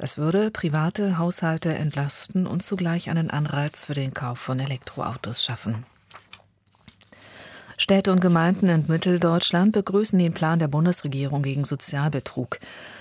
Das würde private Haushalte entlasten und zugleich einen Anreiz für den Kauf von Elektroautos schaffen. Städte und Gemeinden in Mitteldeutschland begrüßen den Plan der Bundesregierung gegen Sozialbetrug.